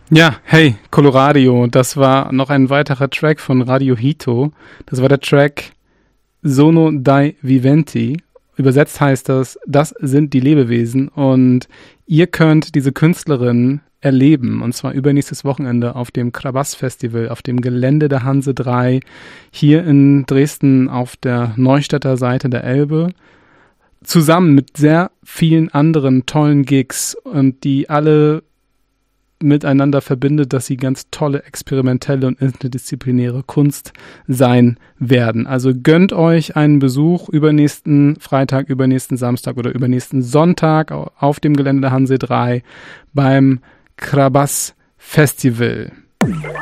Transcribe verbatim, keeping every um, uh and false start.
Ja, hey, Coloradio, das war noch ein weiterer Track von Radio Hito. Das war der Track Sono dei Viventi. Übersetzt heißt das, das sind die Lebewesen. Und ihr könnt diese Künstlerin erleben, und zwar übernächstes Wochenende auf dem Krabbass Festival, auf dem Gelände der Hanse drei, hier in Dresden auf der Neustädter Seite der Elbe. Zusammen mit sehr vielen anderen tollen Gigs, und die alle miteinander verbindet, dass sie ganz tolle experimentelle und interdisziplinäre Kunst sein werden. Also gönnt euch einen Besuch übernächsten Freitag, übernächsten Samstag oder übernächsten Sonntag auf dem Gelände der Hanse drei beim Krabbass Festival.